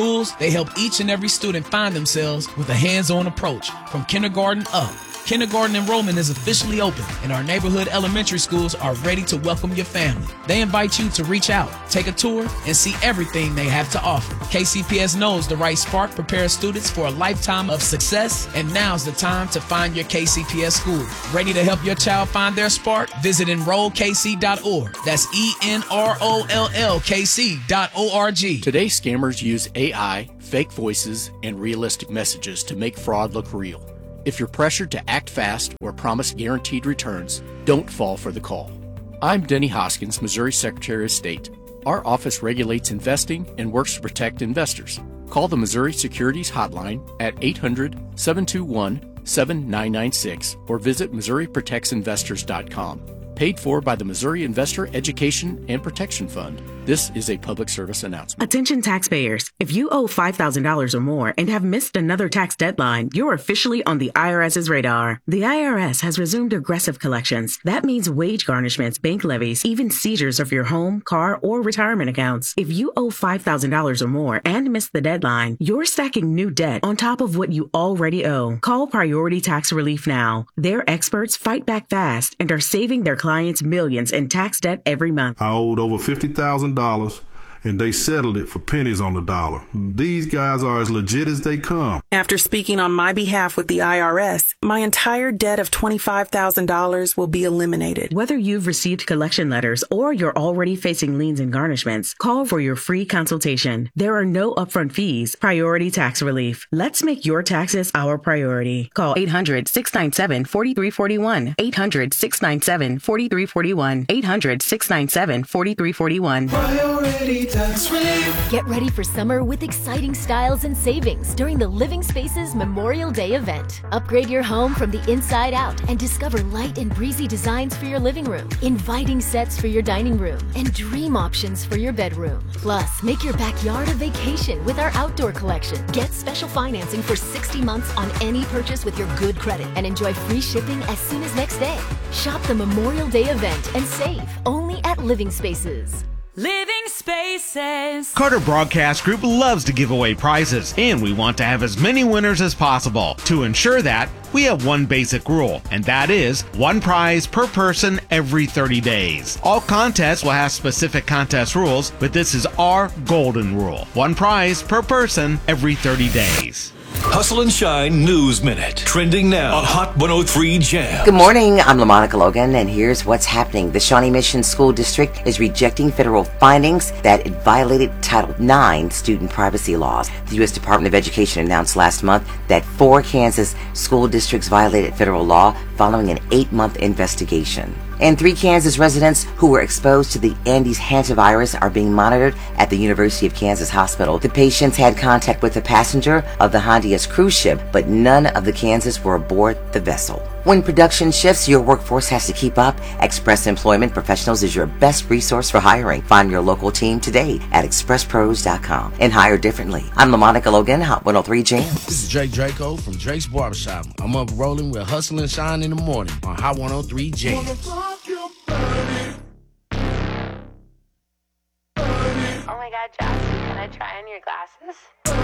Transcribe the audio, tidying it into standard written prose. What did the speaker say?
Schools, they help each and every student find themselves with a hands-on approach from kindergarten up. Kindergarten enrollment is officially open, and our neighborhood elementary schools are ready to welcome your family. They invite you to reach out, take a tour, and see everything they have to offer. KCPS knows the right spark prepares students for a lifetime of success, and now's the time to find your KCPS school. Ready to help your child find their spark? Visit enrollkc.org. That's ENROLLKC.org. Today, scammers use AI, fake voices, and realistic messages to make fraud look real. If you're pressured to act fast or promise guaranteed returns, don't fall for the call. I'm Denny Hoskins, Missouri Secretary of State. Our office regulates investing and works to protect investors. Call the Missouri Securities Hotline at 800-721-7996 or visit MissouriProtectsInvestors.com. Paid for by the Missouri Investor Education and Protection Fund. This is a public service announcement. Attention taxpayers. If you owe $5,000 or more and have missed another tax deadline, you're officially on the IRS's radar. The IRS has resumed aggressive collections. That means wage garnishments, bank levies, even seizures of your home, car, or retirement accounts. If you owe $5,000 or more and missed the deadline, you're stacking new debt on top of what you already owe. Call Priority Tax Relief now. Their experts fight back fast and are saving their clients millions in tax debt every month. I owed over $50,000 and they settled it for pennies on the dollar. These guys are as legit as they come. After speaking on my behalf with the IRS, my entire debt of $25,000 will be eliminated. Whether you've received collection letters or you're already facing liens and garnishments, call for your free consultation. There are no upfront fees. Priority Tax Relief. Let's make your taxes our priority. Call 800-697-4341. 800-697-4341. 800-697-4341. Priority Tax Relief. Get ready for summer with exciting styles and savings during the Living Spaces Memorial Day event. Upgrade your home from the inside out and discover light and breezy designs for your living room, inviting sets for your dining room, and dream options for your bedroom. Plus, make your backyard a vacation with our outdoor collection. Get special financing for 60 months on any purchase with your good credit and enjoy free shipping as soon as next day. Shop the Memorial Day event and save only at Living Spaces. Living Spaces. Carter Broadcast Group loves to give away prizes, and we want to have as many winners as possible. To ensure that, we have one basic rule, and that is one prize per person every 30 days. All contests will have specific contest rules, but this is our golden rule. One prize per person every 30 days. Hustle and Shine News Minute. Trending now on Hot 103 Jam. Good morning, I'm LaMonica Logan, and here's what's happening. The Shawnee Mission School District is rejecting federal findings that it violated Title IX student privacy laws. The U.S. Department of Education announced last month that 4 Kansas school districts violated federal law following an 8-month investigation. And 3 Kansas residents who were exposed to the Andes hantavirus are being monitored at the University of Kansas Hospital. The patients had contact with a passenger of the Hondias cruise ship, but none of the Kansas were aboard the vessel. When production shifts, your workforce has to keep up. Express Employment Professionals is your best resource for hiring. Find your local team today at expresspros.com and hire differently. I'm LaMonica Logan, Hot 103 Jam. This is Drake Draco from Drake's Barbershop. I'm up rolling with Hustle and Shine in the morning on Hot 103 Jam. Oh my God, Josh, can I try on your glasses?